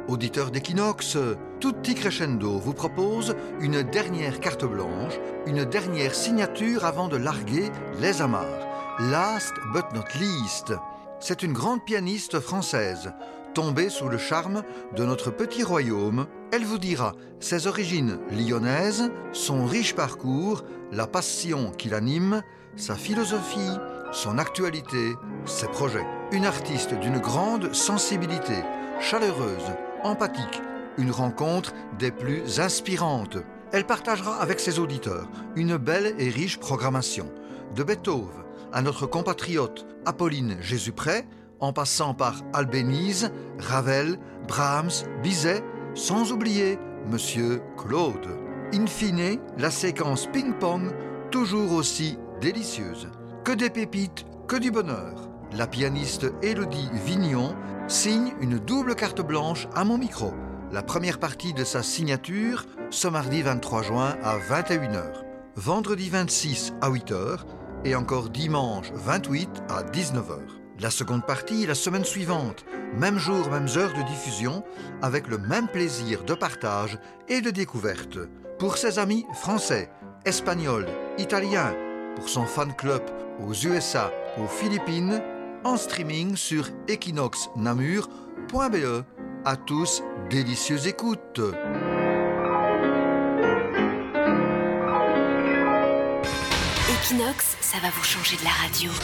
Auditeurs d'Equinox, Tutti Crescendo vous propose une dernière carte blanche, une dernière signature avant de larguer les amarres. Last but not least, c'est une grande pianiste française, tombée sous le charme de notre petit royaume. Elle vous dira ses origines lyonnaises, son riche parcours, la passion qui l'anime, sa philosophie, son actualité, ses projets. Une artiste d'une grande sensibilité, chaleureuse, empathique, une rencontre des plus inspirantes. Elle partagera avec ses auditeurs une belle et riche programmation, de Beethoven à notre compatriote Apolline Jésupré, en passant par Albéniz, Ravel, Brahms, Bizet, sans oublier Monsieur Claude. In fine, la séquence ping-pong, toujours aussi délicieuse. Que des pépites, que du bonheur. La pianiste Élodie Vignon signe une double carte blanche à mon micro. La première partie de sa signature, ce mardi 23 juin à 21h. Vendredi 26 à 8h et encore dimanche 28 à 19h. La seconde partie, la semaine suivante, même jour, mêmes heures de diffusion, avec le même plaisir de partage et de découverte. Pour ses amis français, espagnols, italiens, pour son fan club aux USA, aux Philippines, en streaming sur equinoxnamur.be. À tous, délicieuse écoute. Equinox, ça va vous changer de la radio.